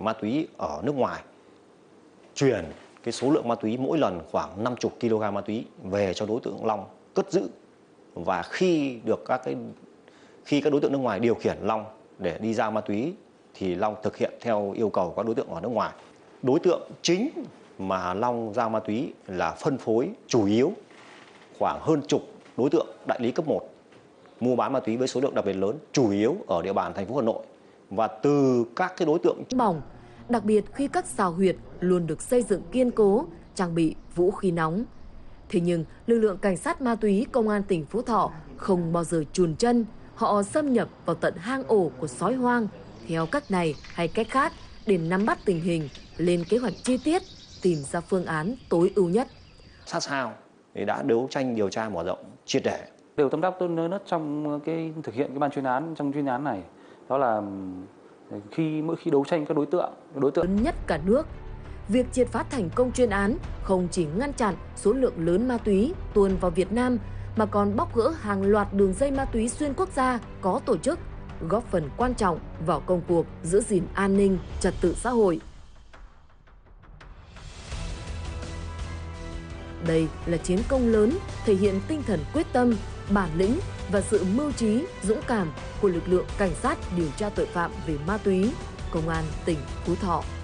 ma túy ở nước ngoài, chuyển cái số lượng ma túy mỗi lần khoảng 50 kg ma túy về cho đối tượng Long cất giữ. Và khi các đối tượng nước ngoài điều khiển Long để đi giao ma túy thì Long thực hiện theo yêu cầu các đối tượng ở nước ngoài. Đối tượng chính mà Long giao ma túy là phân phối chủ yếu khoảng hơn chục đối tượng đại lý cấp 1 mua bán ma túy với số lượng đặc biệt lớn, chủ yếu ở địa bàn thành phố Hà Nội. Và từ các cái đối tượng bỏng, đặc biệt khi các xào huyệt luôn được xây dựng kiên cố, trang bị vũ khí nóng. Thế nhưng lực lượng cảnh sát ma túy công an tỉnh Phú Thọ không bao giờ chùn chân, họ xâm nhập vào tận hang ổ của sói hoang theo cách này hay cách khác để nắm bắt tình hình, lên kế hoạch chi tiết, tìm ra phương án tối ưu nhất. Sát sao thì đã đấu tranh điều tra mở rộng triệt để. Điều tâm đắc tôi nhớ nhất trong thực hiện ban chuyên án, trong chuyên án này đó là mỗi khi đấu tranh các đối tượng lớn nhất cả nước. Việc triệt phá thành công chuyên án không chỉ ngăn chặn số lượng lớn ma túy tuồn vào Việt Nam mà còn bóc gỡ hàng loạt đường dây ma túy xuyên quốc gia có tổ chức, góp phần quan trọng vào công cuộc giữ gìn an ninh, trật tự xã hội. Đây là chiến công lớn thể hiện tinh thần quyết tâm, bản lĩnh và sự mưu trí, dũng cảm của lực lượng cảnh sát điều tra tội phạm về ma túy, Công an tỉnh Phú Thọ.